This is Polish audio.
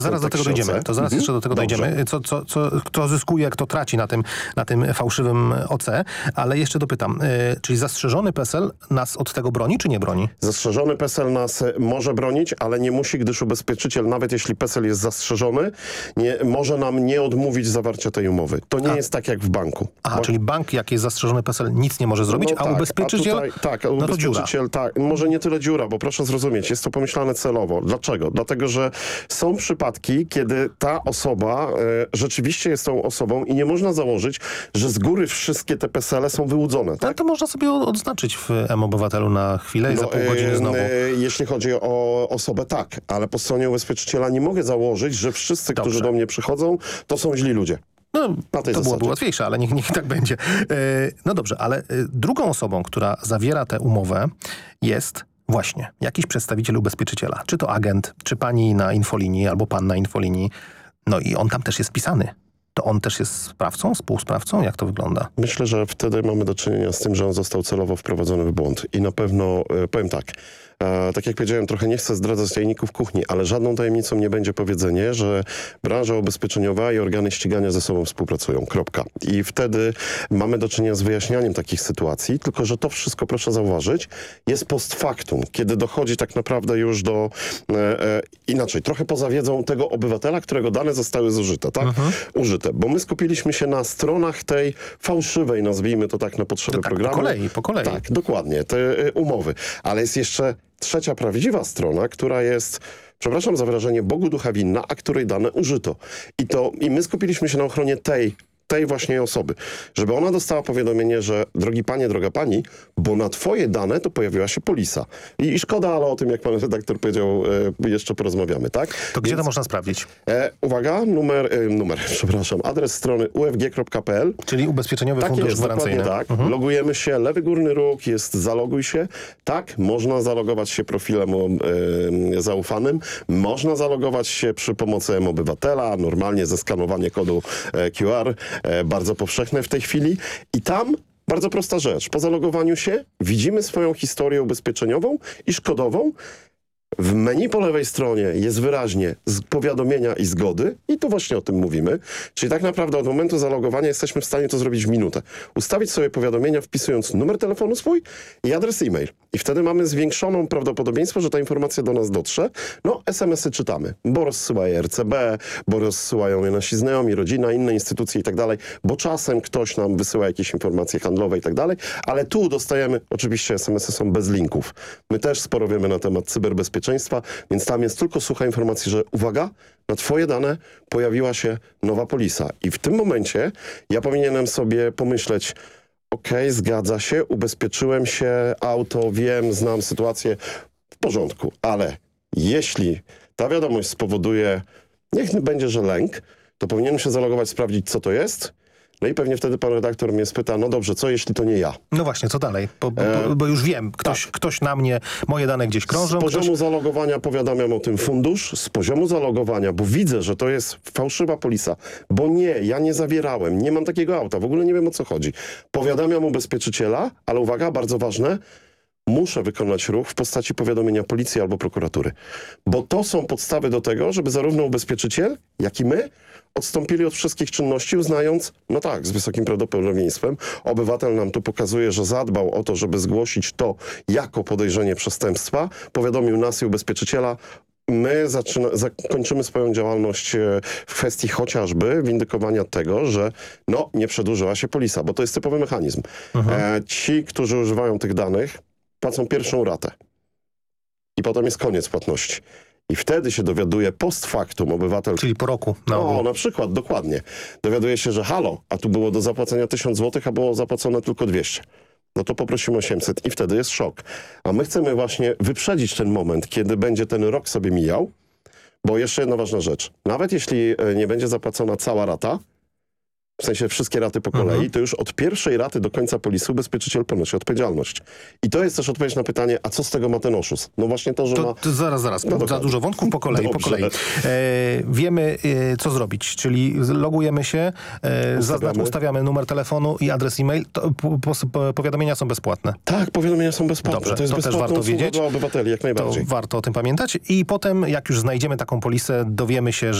Zaraz do tego dojdziemy. To zaraz jeszcze do tego dojdziemy. Kto zyskuje, kto traci na tym fałszywym OC. Ale jeszcze dopytam, czyli zastrzeżony PESEL nas od tego broni, czy nie broni? Zastrzeżony PESEL nas może bronić, ale nie musi, gdyż ubezpieczyciel, nawet jeśli PESEL jest zastrzeżony, może nam nie odmówić zawarcia tej umowy. To nie jest tak jak w banku. Czyli bank, jak jest zastrzeżony PESEL, nic nie może zrobić, a ubezpieczyciel, ubezpieczyciel, tak, może nie tyle dziura, bo proszę zrozumieć, jest to pomyślane celowo. Dlaczego? Dlatego, że są przypadki, kiedy ta osoba rzeczywiście jest tą osobą i nie można założyć, że z góry wszystkie te PESEL-e są wyłudzone. Tak? Ale to można sobie odznaczyć w M-Obywatelu na chwilę i za pół godziny znowu. Jeśli chodzi o osobę, tak, ale po stronie ubezpieczyciela nie mogę założyć, że wszyscy, którzy do mnie przychodzą, to są źli ludzie. To byłoby łatwiejsze, ale niech tak będzie. No dobrze, ale drugą osobą, która zawiera tę umowę, jest właśnie jakiś przedstawiciel ubezpieczyciela. Czy to agent, czy pani na infolinii, albo pan na infolinii. No i on tam też jest pisany. To on też jest sprawcą, współsprawcą? Jak to wygląda? Myślę, że wtedy mamy do czynienia z tym, że on został celowo wprowadzony w błąd. I na pewno, powiem tak, tak jak powiedziałem, trochę nie chcę zdradzać tajników kuchni, ale żadną tajemnicą nie będzie powiedzenie, że branża ubezpieczeniowa i organy ścigania ze sobą współpracują. Kropka. I wtedy mamy do czynienia z wyjaśnianiem takich sytuacji, tylko że to wszystko, proszę zauważyć, jest post factum, kiedy dochodzi tak naprawdę już do inaczej, trochę poza wiedzą tego obywatela, którego dane zostały zużyte, tak? Użyte. Bo my skupiliśmy się na stronach tej fałszywej, nazwijmy to tak na potrzeby programu. Po kolei. Tak, dokładnie, te umowy. Ale jest jeszcze trzecia prawdziwa strona, która jest, przepraszam za wyrażenie, Bogu ducha winna, a której dane użyto. I my skupiliśmy się na ochronie tej właśnie osoby, żeby ona dostała powiadomienie, że drogi panie, droga pani, bo na twoje dane to pojawiła się polisa. I szkoda, ale o tym, jak pan redaktor powiedział, jeszcze porozmawiamy, tak? To gdzie to można sprawdzić? Uwaga, adres strony ufg.pl. Czyli Ubezpieczeniowy Fundusz Gwarancyjny. Tak, logujemy się, lewy górny róg jest zaloguj się. Tak, można zalogować się profilem zaufanym, można zalogować się przy pomocy M-Obywatela, normalnie zeskanowanie kodu QR, bardzo powszechne w tej chwili. I tam bardzo prosta rzecz. Po zalogowaniu się widzimy swoją historię ubezpieczeniową i szkodową. W menu po lewej stronie jest wyraźnie powiadomienia i zgody i tu właśnie o tym mówimy. Czyli tak naprawdę od momentu zalogowania jesteśmy w stanie to zrobić w minutę. Ustawić sobie powiadomienia wpisując numer telefonu swój i adres e-mail. I wtedy mamy zwiększoną prawdopodobieństwo, że ta informacja do nas dotrze. No, SMS-y czytamy, bo rozsyła je RCB, bo rozsyłają je nasi znajomi, rodzina, inne instytucje i tak dalej, bo czasem ktoś nam wysyła jakieś informacje handlowe i tak dalej, ale tu dostajemy, oczywiście SMS-y są bez linków. My też sporo wiemy na temat cyberbezpieczeństwa, więc tam jest tylko sucha informacja, że uwaga, na twoje dane pojawiła się nowa polisa. I w tym momencie ja powinienem sobie pomyśleć, okej, zgadza się, ubezpieczyłem się, auto, wiem, znam sytuację, w porządku, ale jeśli ta wiadomość spowoduje, niech będzie, że lęk, to powinienem się zalogować, sprawdzić, co to jest. No i pewnie wtedy pan redaktor mnie spyta, no dobrze, co jeśli to nie ja? No właśnie, co dalej? Bo już wiem, ktoś na mnie, moje dane gdzieś krążą. Z poziomu zalogowania powiadamiam o tym fundusz, z poziomu zalogowania, bo widzę, że to jest fałszywa polisa, bo ja nie zawierałem, nie mam takiego auta, w ogóle nie wiem, o co chodzi. Powiadamiam ubezpieczyciela, ale uwaga, bardzo ważne, muszę wykonać ruch w postaci powiadomienia policji albo prokuratury. Bo to są podstawy do tego, żeby zarówno ubezpieczyciel, jak i my odstąpili od wszystkich czynności, uznając, no tak, z wysokim prawdopodobieństwem, obywatel nam tu pokazuje, że zadbał o to, żeby zgłosić to jako podejrzenie przestępstwa, powiadomił nas i ubezpieczyciela, my zakończymy swoją działalność w kwestii chociażby windykowania tego, że nie przedłużyła się polisa, bo to jest typowy mechanizm. Ci, którzy używają tych danych, płacą pierwszą ratę. I potem jest koniec płatności. I wtedy się dowiaduje post factum obywatel. Czyli po roku. Na przykład, dokładnie. Dowiaduje się, że halo, a tu było do zapłacenia 1000 zł, a było zapłacone tylko 200. No to poprosimy 800 i wtedy jest szok. A my chcemy właśnie wyprzedzić ten moment, kiedy będzie ten rok sobie mijał, bo jeszcze jedna ważna rzecz. Nawet jeśli nie będzie zapłacona cała rata, w sensie wszystkie raty po kolei, to już od pierwszej raty do końca polisy ubezpieczyciel ponosi odpowiedzialność. I to jest też odpowiedź na pytanie, a co z tego ma ten oszust? No właśnie to, że ma... To zaraz. No Za dużo wątków po kolei. Dobrze. Wiemy, co zrobić, czyli logujemy się, ustawiamy numer telefonu i adres e-mail. Powiadomienia są bezpłatne. Tak, powiadomienia są bezpłatne. Dobrze, to jest to też bezpłatna warto usługa wiedzieć. dla obywateli, jak To najbardziej. warto o tym pamiętać. I potem, jak już znajdziemy taką polisę, dowiemy się,